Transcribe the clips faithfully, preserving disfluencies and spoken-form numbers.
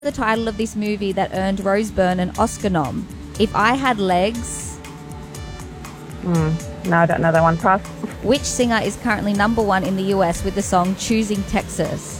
the title of this movie that earned Rose Byrne an Oscar nom? If I Had Legs. Mm, no, I don't know that one. Pass. Which singer is currently number one in the U S with the song Choosing Texas?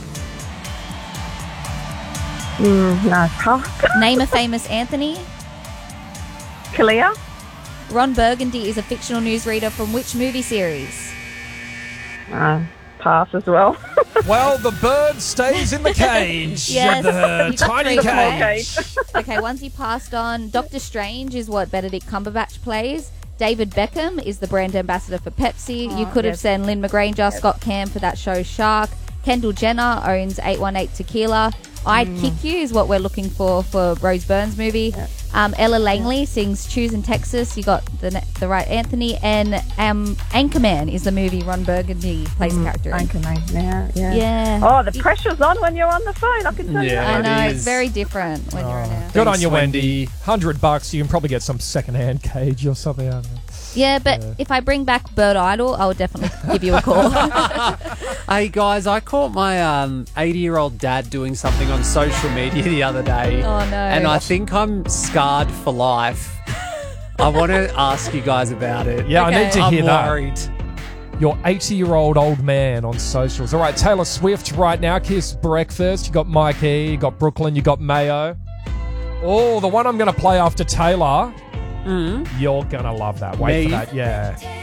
Mm, no, pass. Name a famous Anthony. Kalia. Ron Burgundy is a fictional newsreader from which movie series? Uh, pass as well. Well, the bird stays in the cage. Yes, The you got tiny three cage. correct. Okay, once you passed on, Doctor Strange is what Benedict Cumberbatch plays. David Beckham is the brand ambassador for Pepsi. Oh, you could have yes. said Lynn McGranger, Yes. Scott Cam for that show Shark. Kendall Jenner owns eight one eight Tequila. I'd Mm. Kick You is what we're looking for for Rose Byrne's movie. Yeah. Um, Ella Langley sings Choose in Texas. You got the the right Anthony. And um, Anchorman is the movie Ron Burgundy plays a character in. Anchorman. Yeah, yeah. Yeah. Oh, the pressure's on when you're on the phone. I can tell you. Yeah. I that. know, it it's is. very different when you're in a... Good on you, Thanks, Wendy. Hundred bucks. You can probably get some second-hand cage or something. I don't know. Yeah, but Yeah. if I bring back Bird Idol, I'll definitely give you a call. Hey guys, I caught my um, eighty-year-old dad doing something on social media the other day. Oh, no. And I think I'm scarred for life. I want to ask you guys about it. Yeah, Okay. I need to I'm hear that. worried. Your eighty-year-old old man on socials. All right, Taylor Swift right now. Kiss Breakfast. You got Mike E. You got Brooklyn. You got Mayo. Oh, the one I'm going to play after Taylor. Mm. You're going to love that. Wait Me? for that. Yeah.